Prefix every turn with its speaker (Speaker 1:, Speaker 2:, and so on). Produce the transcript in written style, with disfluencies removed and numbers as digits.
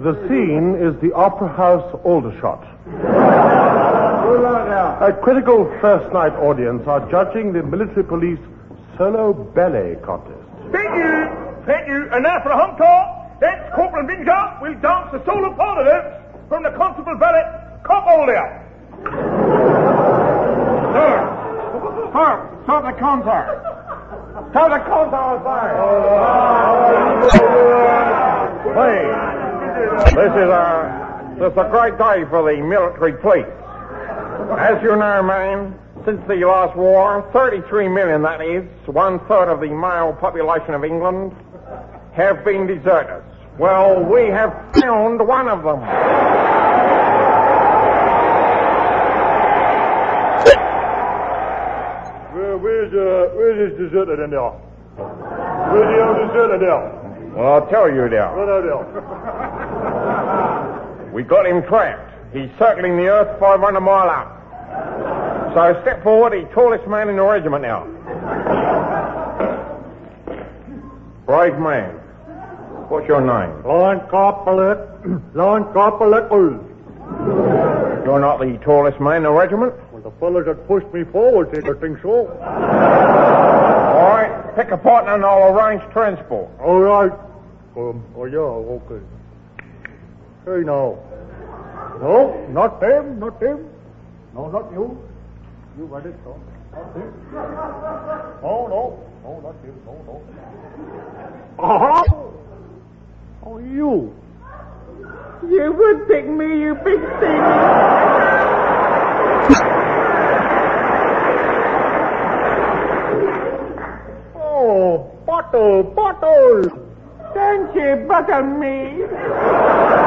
Speaker 1: The scene is the Opera House Aldershot. A critical first night audience are judging the military police solo ballet contest.
Speaker 2: Thank you. And now for a encore. That's Corporal Binger will dance the solo part of it from the Constable Ballet Cop Older. Sir, start the concert. Start the concert,
Speaker 3: Please, this is a great day for the military police. As you know, man, since the last war, 33 million, that is, 1/3 of the male population of England, have been deserters. Well, we have found one of them.
Speaker 2: Where's this deserter then, there? Where's the old deserter there?
Speaker 3: Well, I'll tell you, there.
Speaker 2: What are there?
Speaker 3: We got him trapped. He's circling the earth 500 mile up. So step forward, the tallest man in the regiment now. Brave man. What's your name?
Speaker 2: Line Corporal.
Speaker 3: You're not the tallest man in the regiment?
Speaker 2: Well, the fellas that pushed me forward did, I think so.
Speaker 3: All right, pick a partner and I'll arrange transport.
Speaker 2: All right. Yeah, okay. Hey, now. No, not them. No, not you. You got it, no. Not him. No, not him. No. Uh-huh. Oh, you.
Speaker 4: You would pick me, you big thing.
Speaker 2: Oh, bottle.
Speaker 4: Don't you butter me.